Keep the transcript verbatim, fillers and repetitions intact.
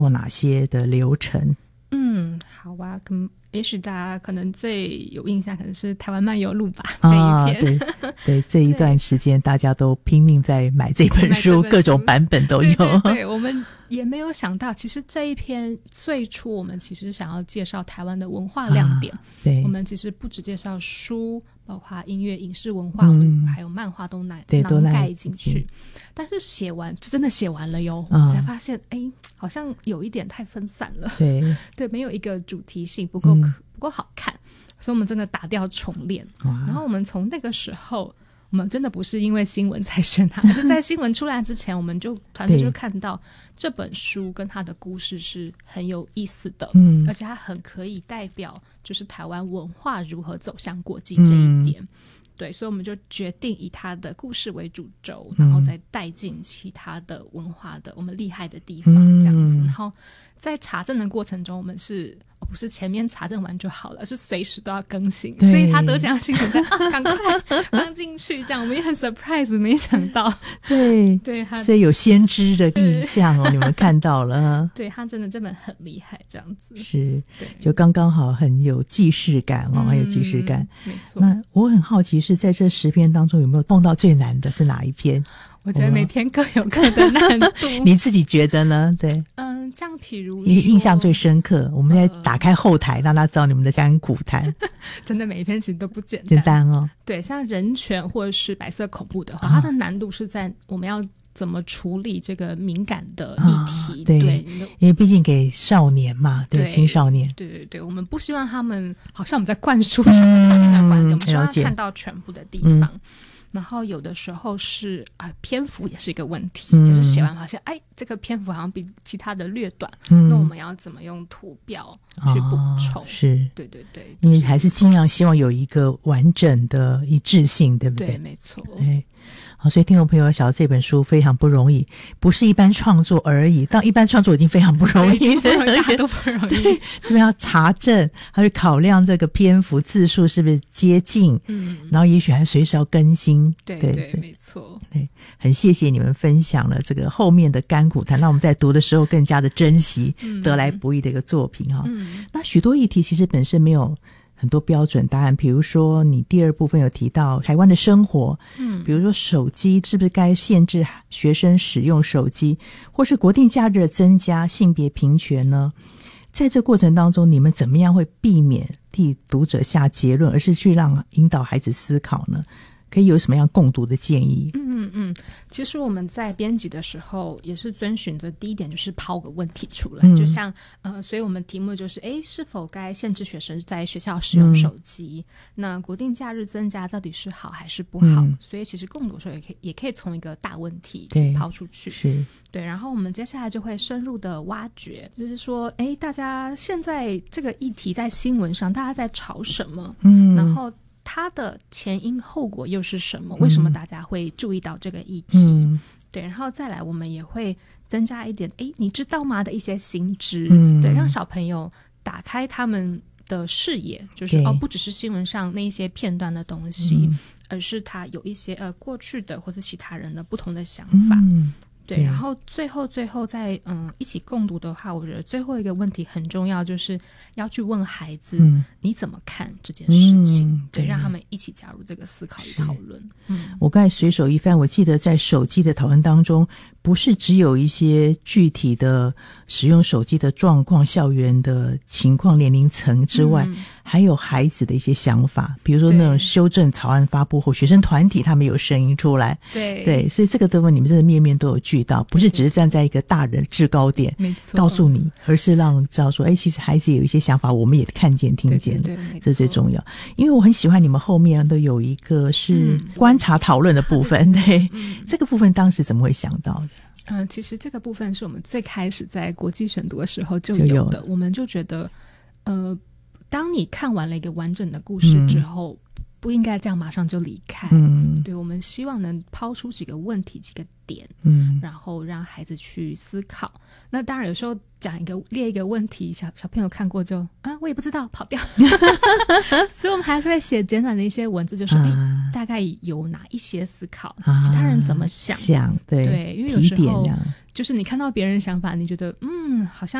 或哪些的流程？ 嗯，好啊，嗯，也许大家可能最有印象可能是台湾漫游录吧、 啊、 这一篇。 对对，这一段时间大家都拼命在买这本书，各种版本都有。 对对对，我们也没有想到，其实这一篇最初我们其实想要介绍台湾的文化亮点、啊、对，我们其实不只介绍书，包括音乐影视文化、嗯、我们还有漫画都囊盖进去。但是写完就真的写完了哟、嗯、才发现哎，好像有一点太分散了，对对，没有一个主题性，不够、嗯、不够好看，所以我们真的打掉重练。然后我们从那个时候，我们真的不是因为新闻才选它，而是在新闻出来之前，我们就团队就看到这本书跟它的故事是很有意思的，嗯，而且它很可以代表就是台湾文化如何走向国际这一点。嗯，对，所以我们就决定以他的故事为主轴，然后再带进其他的文化的我们厉害的地方这样子。然后在查证的过程中，我们是不是前面查证完就好了，是随时都要更新，所以他得奖新闻在啊，赶快放进去，这样我们也很 surprise， 没想到，对对， 所以有先知的意象哦，你们看到了， 对，他真的这本很厉害，这样子是，对，就刚刚好，很有既视感哦，嗯、很有既视感， 没错。 那我很好奇是在这十篇当中有没有碰到最难的是哪一篇？ 我觉得每篇各有各的难度。 你自己觉得呢？对， 嗯，这样譬如你印象最深刻，我们再打开后台、呃、让他知道你们的甘苦谈。 真的每一篇其实都不简单， 简单哦。 对，像人权或者是白色恐怖的话，啊、它的难度是在我们要怎么处理这个敏感的议题。啊、对, 对， 因为毕竟给少年嘛，对, 对青少年， 对对对，我们不希望他们好像我们在灌输什么特定的观点，嗯、我们希望看到全部的地方。嗯，然后有的时候是啊、呃，篇幅也是一个问题，嗯、就是写完发现，哎，这个篇幅好像比其他的略短，嗯、那我们要怎么用图表去补充？哦、是，对对对， 因为还是尽量希望有一个完整的一致性，对不对？ 对，没错。 对。好，所以听众朋友晓得这本书非常不容易，不是一般创作而已，当一般创作已经非常不容易， 大家都不容易。 这边要查证，还会考量这个篇幅字数是不是接近，嗯，然后也许还随时要更新。 对 对, 对, 对，没错。 对，很谢谢你们分享了这个后面的甘苦谈，让我们在读的时候更加的珍惜得来不易的一个作品哈。嗯，那许多议题其实本身没有很多标准答案，比如说你第二部分有提到台湾的生活，嗯，比如说手机是不是该限制学生使用手机，或是国定假日增加性别平权呢？在这过程当中，你们怎么样会避免替读者下结论，而是去让引导孩子思考呢？可以有什么样共读的建议？ 嗯嗯，其实我们在编辑的时候也是遵循着第一点，就是抛个问题出来，嗯、就像呃，所以我们题目就是诶，是否该限制学生在学校使用手机？嗯、那国定假日增加到底是好还是不好？嗯、所以其实共读的时候也可以也可以从一个大问题去抛出去，是对。然后我们接下来就会深入的挖掘，就是说，诶，大家现在这个议题在新闻上大家在吵什么？嗯，然后它的前因后果又是什么？为什么大家会注意到这个议题？嗯、对，然后再来我们也会增加一点诶你知道吗的一些新知，嗯、对，让小朋友打开他们的视野，就是哦，不只是新闻上那一些片段的东西，嗯、而是他有一些呃过去的或是其他人的不同的想法。嗯对，对，然后最后最后再嗯一起共读的话，我觉得最后一个问题很重要，就是要去问孩子，嗯、你怎么看这件事情？嗯、对，对，让他们一起加入这个思考与讨论。嗯， 我刚才随手一翻，我记得在手机的讨论当中，不是只有一些具体的使用手机的状况、校园的情况、年龄层之外，嗯、还有孩子的一些想法，比如说那种修正草案发布后，学生团体他们有声音出来。对对，所以这个部分你们真的面面都有聚到，不是只是站在一个大人制高点没错告诉你，而是让知道说，哎，其实孩子有一些想法，我们也看见听见了，对对对，这最重要。因为我很喜欢你们后面都有一个是观察讨论的部分，嗯、对、嗯，这个部分当时怎么会想到的？ 嗯、呃，其实这个部分是我们最开始在国际选读的时候就有的，有我们就觉得，呃，当你看完了一个完整的故事之后，嗯、不应该这样马上就离开。嗯，对，我们希望能抛出几个问题、几个点，嗯，然后让孩子去思考。那当然，有时候讲一个列一个问题，小小朋友看过就啊，我也不知道，跑掉。所以我们还是会写简短的一些文字，就说哎、啊，大概有哪一些思考，啊、其他人怎么想？ 想对， 对，因为有时候就是你看到别人想法，你觉得嗯，好像